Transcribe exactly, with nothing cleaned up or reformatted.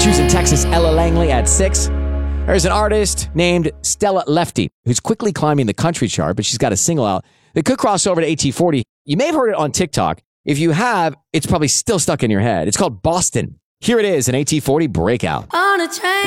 choosing Texas Ella Langley at six. There's an artist named Stella Lefty who's quickly climbing the country chart, but she's got a single out that could cross over to A T forty. You may have heard it on TikTok. If you have, it's probably still stuck in your head. It's called Boston. Here it is, an A T forty breakout. On a train.